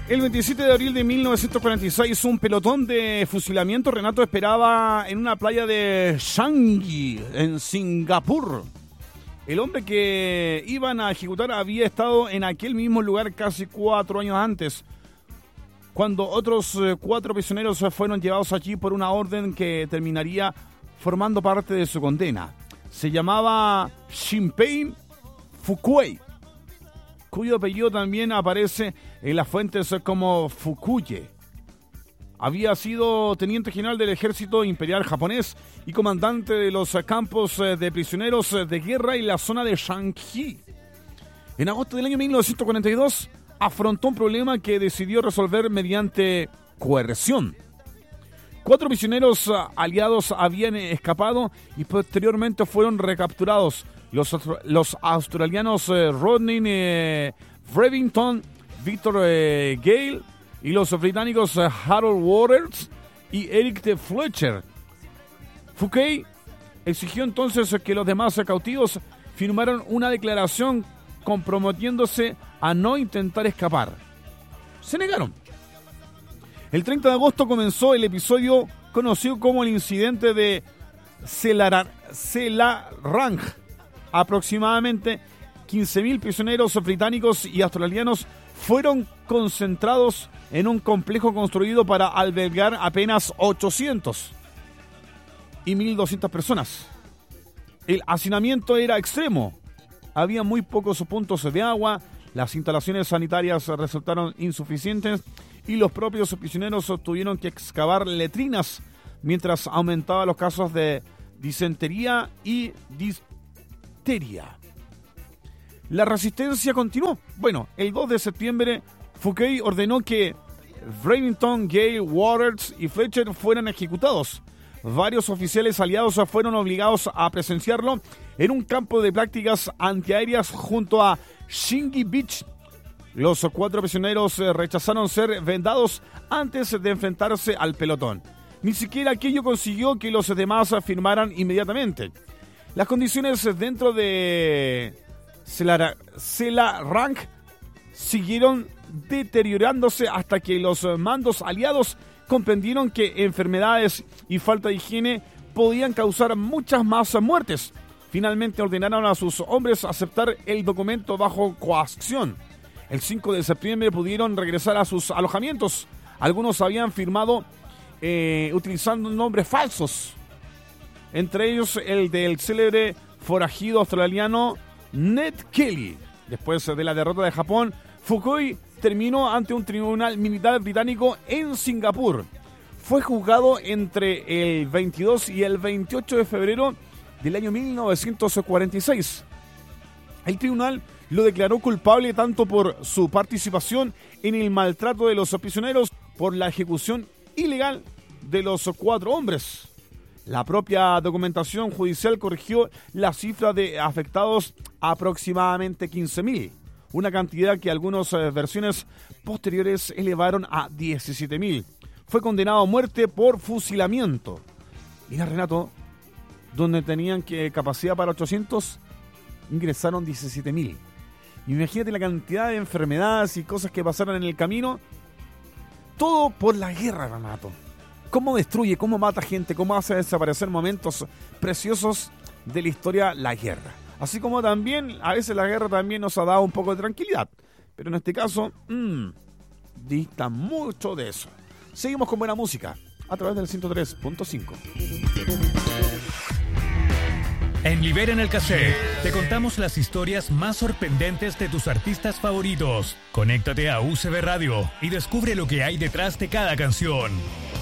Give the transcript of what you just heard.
El 27 de abril de 1946, un pelotón de fusilamiento, Renato, esperaba en una playa de Changi, en Singapur. El hombre que iban a ejecutar había estado en aquel mismo lugar casi 4 años antes, cuando otros 4 prisioneros fueron llevados allí por una orden que terminaría formando parte de su condena. Se llamaba Shinpei Fukuei, cuyo apellido también aparece en las fuentes como Fukuye. Había sido teniente general del ejército imperial japonés y comandante de los campos de prisioneros de guerra en la zona de Shanxi. En agosto del año 1942 afrontó un problema que decidió resolver mediante coerción. 4 prisioneros aliados habían escapado y posteriormente fueron recapturados. Los australianos Rodney Frevington, Victor Gale y los británicos Harold Waters y Eric de Fletcher. Fouquet exigió entonces que los demás cautivos firmaran una declaración comprometiéndose a no intentar escapar. Se negaron. El 30 de agosto comenzó el episodio conocido como el incidente de Selarang. Aproximadamente 15.000 prisioneros británicos y australianos fueron concentrados en un complejo construido para albergar apenas 800 y 1.200 personas. El hacinamiento era extremo. Había muy pocos puntos de agua, las instalaciones sanitarias resultaron insuficientes y los propios prisioneros tuvieron que excavar letrinas mientras aumentaban los casos de disentería y difteria. La resistencia continuó. Bueno, el 2 de septiembre, Fouquet ordenó que Remington, Gale, Waters y Fletcher fueran ejecutados. Varios oficiales aliados fueron obligados a presenciarlo en un campo de prácticas antiaéreas junto a Shingi Beach. Los 4 prisioneros rechazaron ser vendados antes de enfrentarse al pelotón. Ni siquiera aquello consiguió que los demás firmaran inmediatamente. Las condiciones dentro de Selarang siguieron deteriorándose hasta que los mandos aliados comprendieron que enfermedades y falta de higiene podían causar muchas más muertes. Finalmente ordenaron a sus hombres aceptar el documento bajo coacción. El 5 de septiembre pudieron regresar a sus alojamientos. Algunos habían firmado utilizando nombres falsos, entre ellos el del célebre forajido australiano Ned Kelly. Después de la derrota de Japón, Fouquet terminó ante un tribunal militar británico en Singapur. Fue juzgado entre el 22 y el 28 de febrero del año 1946. El tribunal lo declaró culpable tanto por su participación en el maltrato de los prisioneros por la ejecución ilegal de los 4 hombres. La propia documentación judicial corrigió la cifra de afectados a aproximadamente 15.000, una cantidad que algunas versiones posteriores elevaron a 17.000. Fue condenado a muerte por fusilamiento. Mira, Renato, donde tenían capacidad para 800, ingresaron 17.000. Imagínate la cantidad de enfermedades y cosas que pasaron en el camino. Todo por la guerra, Renato. Cómo destruye, cómo mata gente, cómo hace desaparecer momentos preciosos de la historia, la guerra. Así como también, a veces la guerra también nos ha dado un poco de tranquilidad. Pero en este caso, dista mucho de eso. Seguimos con buena música a través del 103.5. En Libera en el Cassette te contamos las historias más sorprendentes de tus artistas favoritos. Conéctate a UCB Radio y descubre lo que hay detrás de cada canción.